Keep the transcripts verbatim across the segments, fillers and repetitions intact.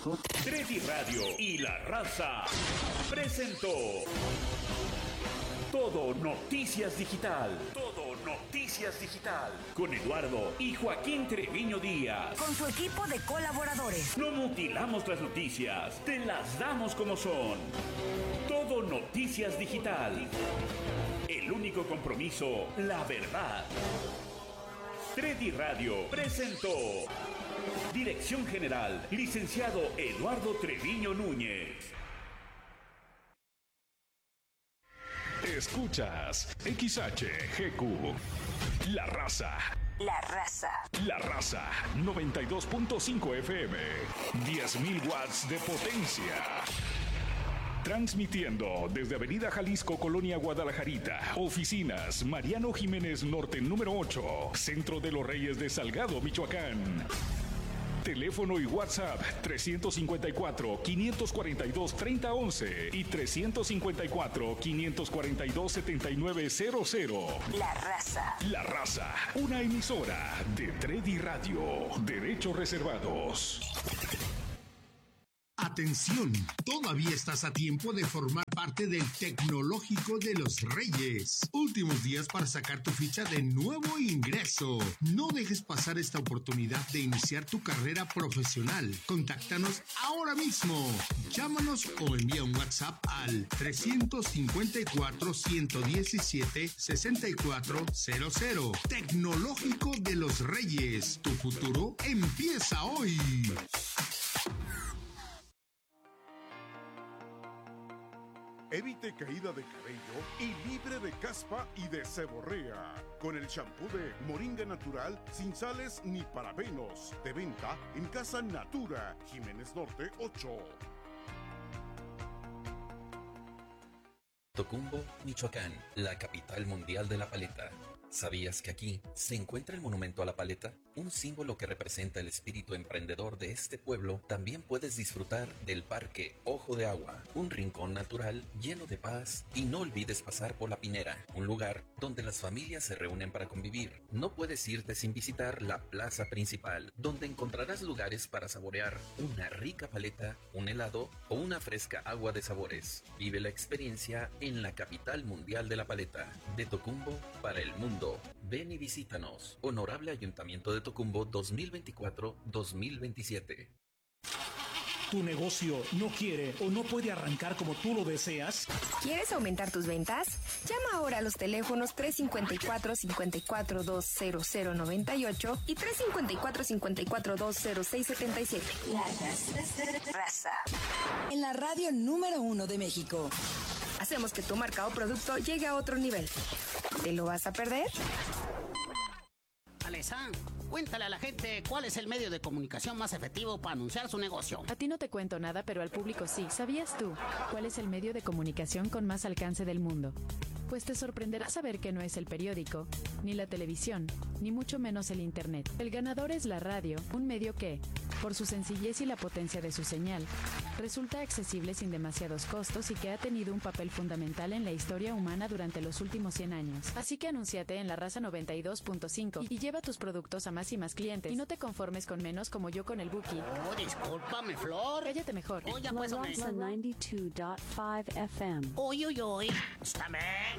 Tredi Radio y La Raza presentó Todo Noticias Digital. Todo Noticias Digital. Con Eduardo y Joaquín Treviño Díaz. Con su equipo de colaboradores. No mutilamos las noticias, te las damos como son. Todo Noticias Digital. El único compromiso, la verdad. Tredi Radio presentó. Dirección General, licenciado Eduardo Treviño Núñez. Escuchas X H G Q. La Raza. La Raza. La Raza. noventa y dos punto cinco F M. diez mil watts de potencia. Transmitiendo desde Avenida Jalisco, Colonia Guadalajarita. Oficinas Mariano Jiménez Norte número ocho. Centro de los Reyes de Salgado, Michoacán. Teléfono y WhatsApp trescientos cincuenta y cuatro, quinientos cuarenta y dos, treinta once y trescientos cincuenta y cuatro, quinientos cuarenta y dos, setenta y nueve cero cero. La Raza. La Raza, una emisora de Tredi Radio. Derechos reservados. Atención, todavía estás a tiempo de formar parte del Tecnológico de los Reyes. Últimos días para sacar tu ficha de nuevo ingreso. No dejes pasar esta oportunidad de iniciar tu carrera profesional. Contáctanos ahora mismo. Llámanos o envía un WhatsApp al trescientos cincuenta y cuatro, ciento diecisiete, sesenta y cuatro cero cero. Tecnológico de los Reyes. Tu futuro empieza hoy. Evite caída de cabello y libre de caspa y de seborrea. Con el shampoo de Moringa Natural sin sales ni parabenos. De venta en Casa Natura, Jiménez Norte ocho. Tocumbo, Michoacán, la capital mundial de la paleta. ¿Sabías que aquí se encuentra el monumento a la paleta? Un símbolo que representa el espíritu emprendedor de este pueblo. También puedes disfrutar del Parque Ojo de Agua, un rincón natural lleno de paz. Y no olvides pasar por La Pinera, un lugar donde las familias se reúnen para convivir. No puedes irte sin visitar la plaza principal, donde encontrarás lugares para saborear una rica paleta, un helado o una fresca agua de sabores. Vive la experiencia en la capital mundial de la paleta, de Tocumbo para el mundo. Ven y visítanos. Honorable Ayuntamiento de Tocumbo dos mil veinticuatro a dos mil veintisiete. ¿Tu negocio no quiere o no puede arrancar como tú lo deseas? ¿Quieres aumentar tus ventas? Llama ahora a los teléfonos tres cincuenta y cuatro, cincuenta y cuatro, dos cero cero noventa y ocho y tres cincuenta y cuatro, cincuenta y cuatro, dos cero seis setenta y siete. La Raza. En la radio número uno de México. Hacemos que tu marca o producto llegue a otro nivel. ¿Te lo vas a perder? Alesa, cuéntale a la gente cuál es el medio de comunicación más efectivo para anunciar su negocio. A ti no te cuento nada, pero al público sí. ¿Sabías tú cuál es el medio de comunicación con más alcance del mundo? Pues te sorprenderá saber que no es el periódico, ni la televisión, ni mucho menos el internet. El ganador es la radio, un medio que, por su sencillez y la potencia de su señal, resulta accesible sin demasiados costos y que ha tenido un papel fundamental en la historia humana durante los últimos cien años. Así que anúnciate en La Raza noventa y dos punto cinco y lleva tus productos a más y más clientes. Y no te conformes con menos como yo con el Buki. Oh, discúlpame, Flor. Cállate mejor. Oh, ya pues, La Raza noventa y dos punto cinco F M. Uy, uy, uy. Estáme.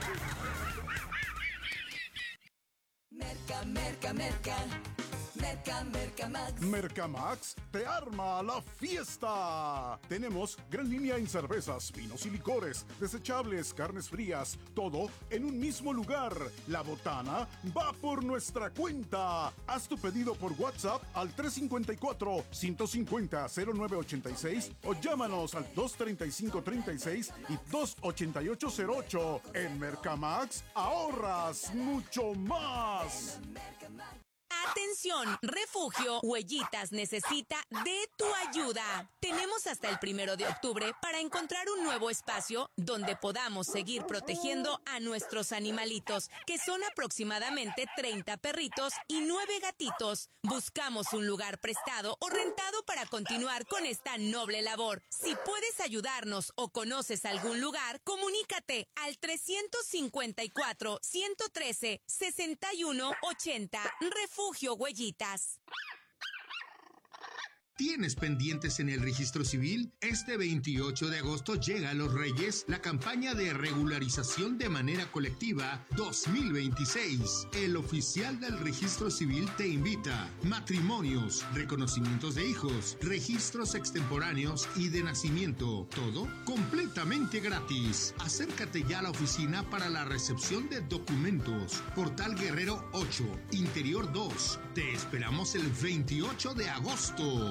Merca, merca, merca. Merca, Merca Max. Mercamax te arma la fiesta. Tenemos gran línea en cervezas, vinos y licores, desechables, carnes frías, todo en un mismo lugar. La botana va por nuestra cuenta. Haz tu pedido por WhatsApp al tres cincuenta y cuatro, ciento cincuenta, cero nueve ochenta y seis o llámanos al dos treinta y cinco treinta y seis y dos ochenta y ocho cero ocho. En Mercamax ahorras mucho más. Atención, Refugio Huellitas necesita de tu ayuda. Tenemos hasta el primero de octubre para encontrar un nuevo espacio donde podamos seguir protegiendo a nuestros animalitos, que son aproximadamente treinta perritos y nueve gatitos. Buscamos un lugar prestado o rentado para continuar con esta noble labor. Si puedes ayudarnos o conoces algún lugar, comunícate al trescientos cincuenta y cuatro, ciento trece, sesenta y uno ochenta. Refugio Huellitas. ¿Tienes pendientes en el registro civil? Este veintiocho de agosto llega a Los Reyes la campaña de regularización de manera colectiva dos mil veintiséis. El oficial del registro civil te invita. Matrimonios, reconocimientos de hijos, registros extemporáneos y de nacimiento. Todo completamente gratis. Acércate ya a la oficina para la recepción de documentos. Portal Guerrero ocho, Interior dos. Te esperamos el veintiocho de agosto.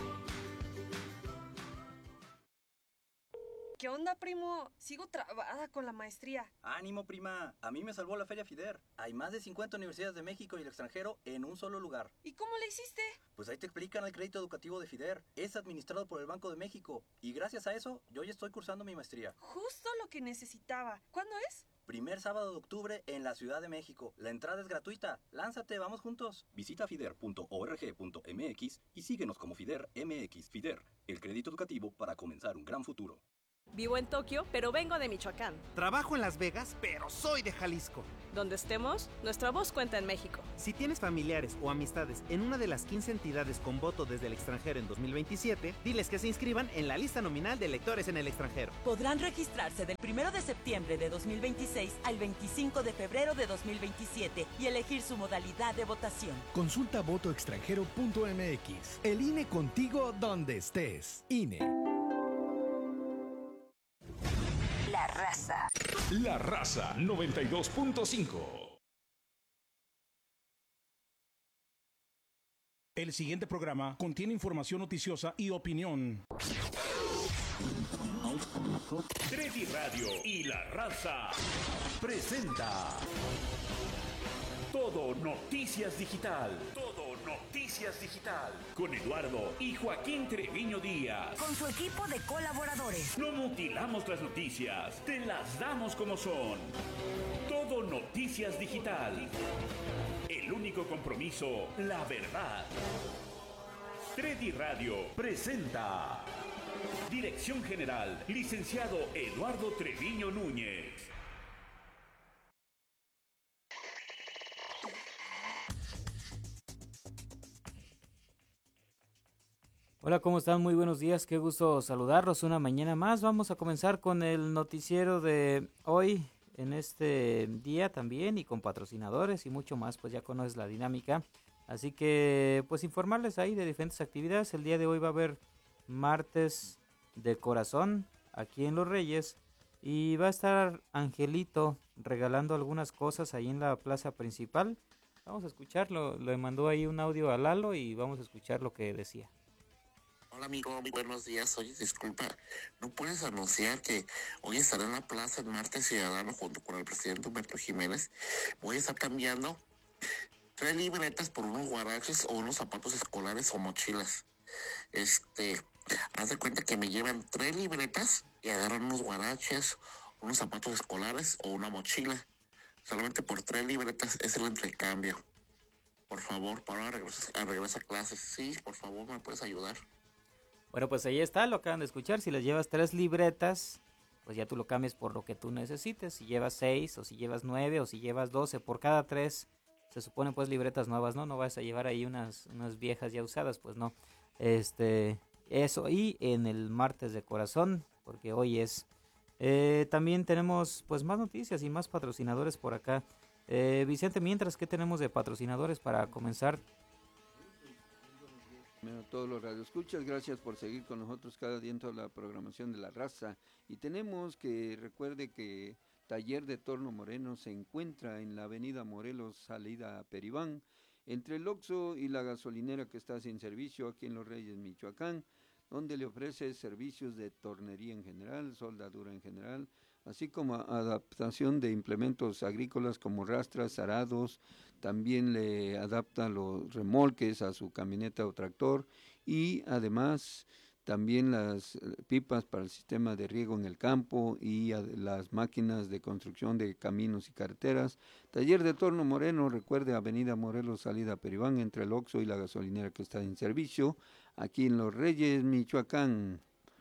¿Qué onda, primo? Sigo trabada con la maestría. Ánimo, prima. A mí me salvó la Feria FIDER. Hay más de cincuenta universidades de México y el extranjero en un solo lugar. ¿Y cómo le hiciste? Pues ahí te explican el crédito educativo de FIDER. Es administrado por el Banco de México. Y gracias a eso, yo ya estoy cursando mi maestría. Justo lo que necesitaba. ¿Cuándo es? Primer sábado de octubre en la Ciudad de México. La entrada es gratuita. Lánzate, vamos juntos. Visita fider punto org punto m x y síguenos como FIDER M X. FIDER, el crédito educativo para comenzar un gran futuro. Vivo en Tokio, pero vengo de Michoacán. Trabajo en Las Vegas, pero soy de Jalisco. Donde estemos, nuestra voz cuenta en México. Si tienes familiares o amistades en una de las quince entidades con voto desde el extranjero en dos mil veintisiete, diles que se inscriban en la lista nominal de electores en el extranjero. Podrán registrarse del primero de septiembre de dos mil veintiséis al veinticinco de febrero de dos mil veintisiete y elegir su modalidad de votación. Consulta voto extranjero punto m x. El I N E contigo donde estés. I N E. La Raza. La Raza noventa y dos punto cinco. El siguiente programa contiene información noticiosa y opinión. Treddy Radio y La Raza presenta Todo Noticias Digital. Todo Noticias Digital. Con Eduardo y Joaquín Treviño Díaz. Con su equipo de colaboradores. No mutilamos las noticias, te las damos como son. Todo Noticias Digital. El único compromiso, la verdad. Treddy Radio presenta. Dirección General, licenciado Eduardo Treviño Núñez. Hola, ¿cómo están? Muy buenos días, qué gusto saludarlos una mañana más. Vamos a comenzar con el noticiero de hoy, en este día también, y con patrocinadores y mucho más, pues ya conoces la dinámica. Así que, pues informarles ahí de diferentes actividades. El día de hoy va a haber martes de corazón aquí en Los Reyes y va a estar Angelito regalando algunas cosas ahí en la plaza principal. Vamos a escucharlo, le mandó ahí un audio a Lalo y vamos a escuchar lo que decía. Hola amigo, muy buenos días. Oye, disculpa, ¿no puedes anunciar que hoy estaré en la plaza en Martes Ciudadano junto con el presidente Humberto Jiménez? Voy a estar cambiando tres libretas por unos guaraches o unos zapatos escolares o mochilas. Este, haz de cuenta que me llevan tres libretas y agarran unos guaraches, unos zapatos escolares o una mochila. Solamente por tres libretas es el intercambio. Por favor, para regresar a, regresar a clases. Sí, por favor, ¿me puedes ayudar? Bueno, pues ahí está, lo acaban de escuchar. Si les llevas tres libretas, pues ya tú lo cambias por lo que tú necesites. Si llevas seis, o si llevas nueve, o si llevas doce, por cada tres, se supone pues libretas nuevas, ¿no? No vas a llevar ahí unas, unas viejas ya usadas, pues no. Este, eso, y en el martes de corazón, porque hoy es. Eh, también tenemos pues más noticias y más patrocinadores por acá. Eh, Vicente, mientras, ¿qué tenemos de patrocinadores para comenzar? Bueno, todos los radioescuchas, gracias por seguir con nosotros cada día en toda la programación de La Raza. Y tenemos que, recuerde que Taller de Torno Moreno se encuentra en la avenida Morelos, salida a Peribán, entre el Oxxo y la gasolinera que está sin servicio aquí en Los Reyes, Michoacán, donde le ofrece servicios de tornería en general, soldadura en general, así como adaptación de implementos agrícolas como rastras, arados. También le adapta los remolques a su camioneta o tractor y además también las pipas para el sistema de riego en el campo y las máquinas de construcción de caminos y carreteras. Taller de Torno Moreno, recuerde, avenida Morelos, salida Peribán, entre el Oxxo y la gasolinera que está en servicio, aquí en Los Reyes, Michoacán.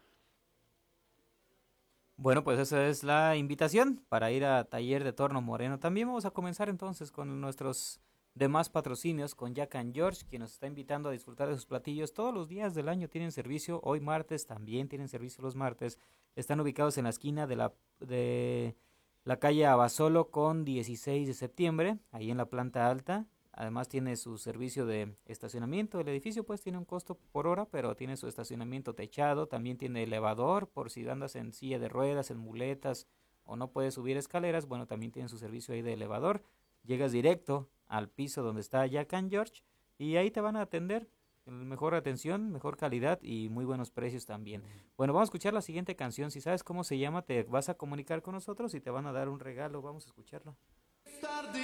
Bueno, pues esa es la invitación para ir a Taller de Torno Moreno. También vamos a comenzar entonces con nuestros demás patrocinios con Jack and George, quien nos está invitando a disfrutar de sus platillos. Todos los días del año tienen servicio, hoy martes también tienen servicio los martes. Están ubicados en la esquina de la, de la calle Abasolo con dieciséis de septiembre, ahí en la planta alta. Además tiene su servicio de estacionamiento. El edificio pues tiene un costo por hora, pero tiene su estacionamiento techado. También tiene elevador por si andas en silla de ruedas, en muletas o no puedes subir escaleras. Bueno, también tiene su servicio ahí de elevador. Llegas directo al piso donde está Jack and George y ahí te van a atender. Mejor atención, mejor calidad y muy buenos precios también. Bueno, vamos a escuchar la siguiente canción. Si sabes cómo se llama, te vas a comunicar con nosotros y te van a dar un regalo. Vamos a escucharlo. Tarde